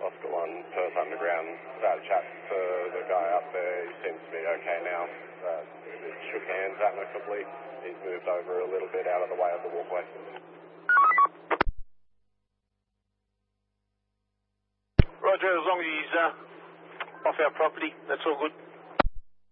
Oscar 1, Perth Underground. Started chatting to the guy up there. He seems to be okay now. We shook hands amicably. He's moved over a little bit out of the way of the walkway. Roger, as long as he's off our property, that's all good.